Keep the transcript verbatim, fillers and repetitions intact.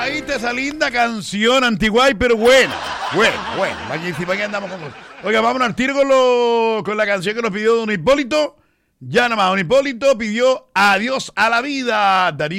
Ahí está esa linda canción antiguay, pero buena. Bueno, bueno, magnífica, aquí andamos con cosas. Oiga, vamos al tiro con, lo, con la canción que nos pidió don Hipólito. Ya nada más, don Hipólito pidió Adiós a la vida. Darío